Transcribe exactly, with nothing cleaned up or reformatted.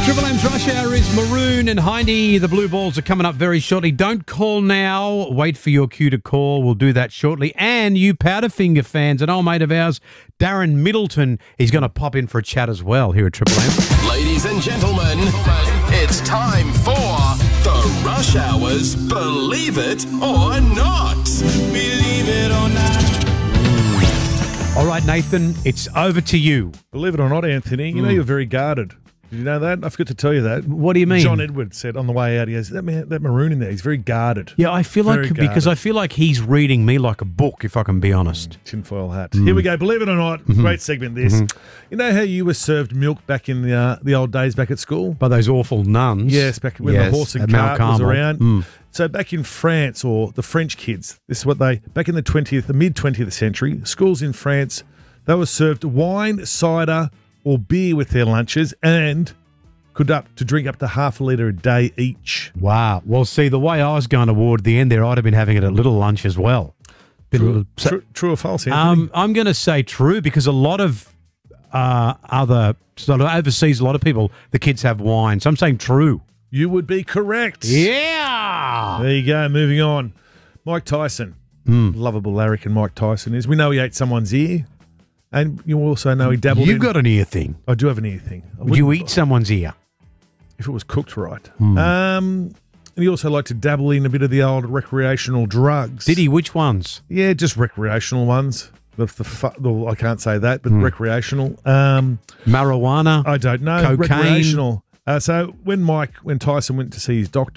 Triple M's Rush Hour is Maroon and Hindy. The Blue Balls are coming up very shortly. Don't call now. Wait for your cue to call. We'll do that shortly. And you Powderfinger fans, an old mate of ours, Darren Middleton, he's going to pop in for a chat as well here at Triple M. Ladies and gentlemen, it's time for the Rush Hour's Believe It or Not. Believe it or not. All right, Nathan, it's over to you. Believe it or not, Anthony, you know you're very guarded. Did you know that? I forgot to tell you that. What do you mean? John Edwards said on the way out, he goes, that, man, that maroon in there, he's very guarded. Yeah, I feel Very like, because I feel like he's reading me like a book, if I can be honest. Tinfoil hat. Here we go. Believe it or not, great segment this. Mm-hmm. You know how you were served milk back in the uh, the old days back at school? By those awful nuns. Yes, back when Yes, the horse and at Mount cart was Carmel. around. Mm. So back in France, or the French kids, this is what they, back in the twentieth, the mid-twentieth century, schools in France, they were served wine, cider, or beer with their lunches, and could up to drink up to half a litre a day each. Wow. Well, see, the way I was going toward the end there, I'd have been having it at little lunch as well. Been a True, little- so- true, true or false, Anthony? Um, I'm going to say true because a lot of uh, other sort of overseas, a lot of people, the kids have wine. So I'm saying true. you would be correct. Yeah. There you go. Moving on. Mike Tyson. Hmm. Lovable larrikin Mike Tyson is. We know he ate someone's ear, and you also know he dabbled You've in... got an ear thing. I do have an ear thing. I Would you wouldn't- eat someone's ear? if it was cooked right. Hmm. Um, and he also liked to dabble in a bit of the old recreational drugs. Did he? Which ones? Yeah, just recreational ones. The, the, fu- the I can't say that, Hmm. but recreational. Um, Marijuana? I don't know. Cocaine? Recreational. Uh, so when Mike, when Tyson went to see his doctor,